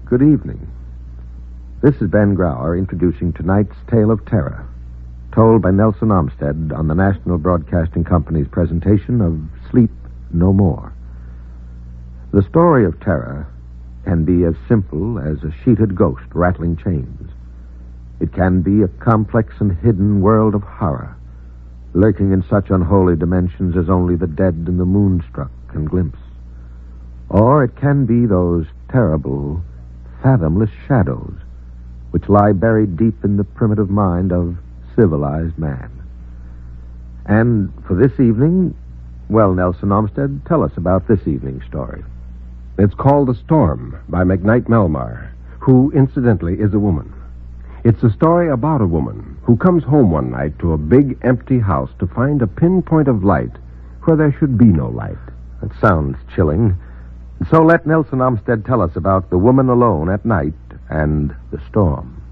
Good evening. This is Ben Grauer introducing tonight's tale of terror, told by Nelson Armstead on the National Broadcasting Company's presentation of Sleep No More. The story of terror can be as simple as a sheeted ghost rattling chains. It can be a complex and hidden world of horror, lurking in such unholy dimensions as only the dead and the moonstruck can glimpse. Or it can be those terrible, fathomless shadows which lie buried deep in the primitive mind of civilized man. And for this evening, well, Nelson Armstead, tell us about this evening's story. It's called The Storm by McKnight Melmar, who, incidentally, is a woman. It's a story about a woman who comes home one night to a big, empty house to find a pinpoint of light where there should be no light. That sounds chilling. So let Nelson Armstead tell us about the woman alone at night and the storm.